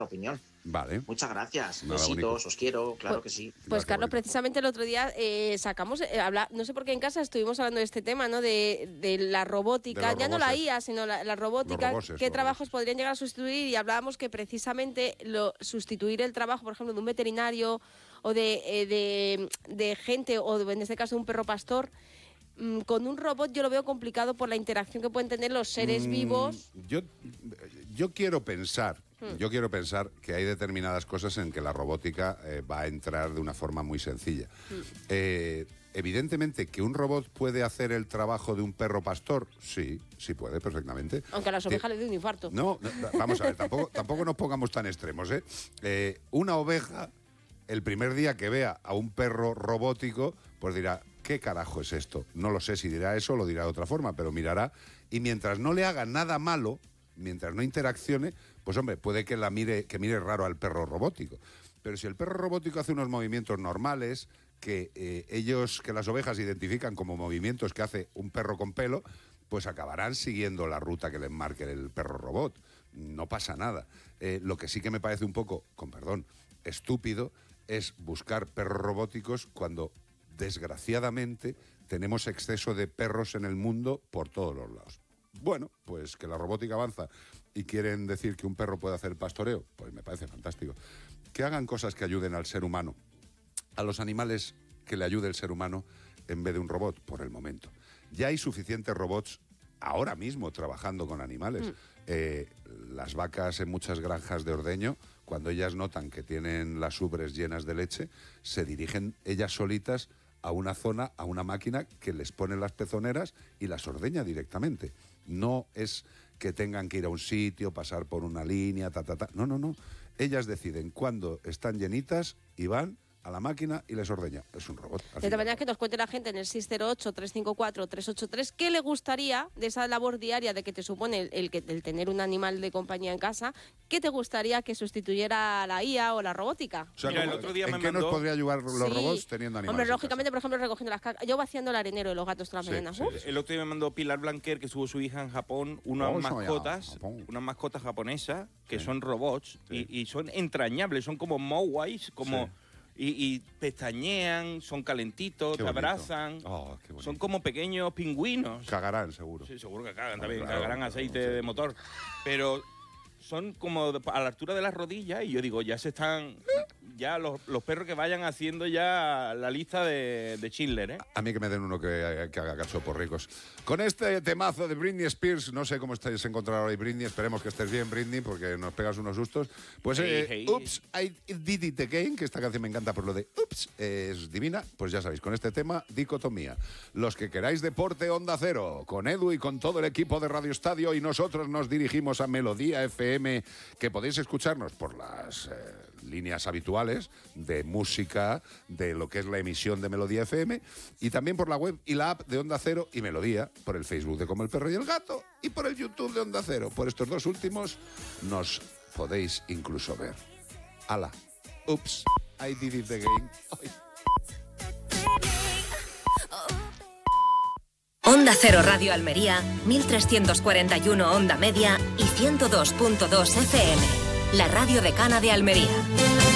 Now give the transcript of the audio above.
opinión. Vale. Muchas gracias. Nada, Besitos, bonito. os quiero, claro que sí. Pues Carlos, precisamente el otro día sacamos, no sé por qué en casa estuvimos hablando de este tema, ¿no? De la robótica, ya no la IA, sino la robótica, qué trabajos podrían llegar a sustituir, y hablábamos que precisamente sustituir el trabajo, por ejemplo, de un veterinario o de gente, o en este caso de un perro pastor, con un robot yo lo veo complicado por la interacción que pueden tener los seres vivos. Yo quiero pensar que hay determinadas cosas en que la robótica va a entrar de una forma muy sencilla. Evidentemente, que un robot puede hacer el trabajo de un perro pastor, sí puede perfectamente. Aunque a las ovejas le dé un infarto. No, vamos a ver, tampoco nos pongamos tan extremos, Una oveja, el primer día que vea a un perro robótico, pues dirá, ¿qué carajo es esto? No lo sé si dirá eso o lo dirá de otra forma, pero mirará, y mientras no le haga nada malo, mientras no interaccione, pues hombre, puede que mire raro al perro robótico. Pero si el perro robótico hace unos movimientos normales, que las ovejas identifican como movimientos que hace un perro con pelo, pues acabarán siguiendo la ruta que les marque el perro robot. No pasa nada. Lo que sí que me parece un poco, con perdón, estúpido, es buscar perros robóticos cuando, desgraciadamente, tenemos exceso de perros en el mundo por todos los lados. Bueno, pues que la robótica avanza y quieren decir que un perro puede hacer pastoreo, pues me parece fantástico. Que hagan cosas que ayuden al ser humano, a los animales que le ayude el ser humano en vez de un robot, por el momento. Ya hay suficientes robots ahora mismo trabajando con animales. Las vacas en muchas granjas de ordeño, cuando ellas notan que tienen las ubres llenas de leche, se dirigen ellas solitas a una zona, a una máquina que les pone las pezoneras y las ordeña directamente. No es que tengan que ir a un sitio, pasar por una línea, No. Ellas deciden cuándo están llenitas y van a la máquina y les ordeña. Es un robot. De tal manera que nos cuente la gente en el 608-354-383 qué le gustaría de esa labor diaria de que te supone el tener un animal de compañía en casa, qué te gustaría que sustituyera la IA o la robótica. O sea, mira, el otro día ¿en qué nos podría ayudar los robots teniendo animales? Hombre, lógicamente, por ejemplo, recogiendo las cacas. Yo vaciando el arenero de los gatos todas las mañanas. El otro día me mandó Pilar Blanquer, que estuvo su hija en Japón, unas mascotas japonesas que son robots y son entrañables, son como Mowais, como... Y pestañean, son calentitos, te abrazan, son como pequeños pingüinos. Cagarán, seguro. Sí, seguro que cagan también, cagarán aceite de motor. Pero son como a la altura de las rodillas, y yo digo, ya los perros que vayan haciendo ya la lista de Schindler, A mí que me den uno que haga cachopos ricos. Con este temazo de Britney Spears, no sé cómo estáis encontrando hoy, Britney, esperemos que estés bien, Britney, porque nos pegas unos sustos. Pues Oops, I Did It Again, que esta canción me encanta por lo de Oops, es divina. Pues ya sabéis, con este tema, dicotomía. Los que queráis deporte, Onda Cero, con Edu y con todo el equipo de Radio Estadio, y nosotros nos dirigimos a Melodía FM, que podéis escucharnos por las líneas habituales de música, de lo que es la emisión de Melodía FM, y también por la web y la app de Onda Cero y Melodía, por el Facebook de Como el Perro y el Gato, y por el YouTube de Onda Cero. Por estos dos últimos nos podéis incluso ver. ¡Hala! Oops, I did it again. Onda Cero Radio Almería, 1341 Onda Media y 102.2 FM. La radio decana de Almería.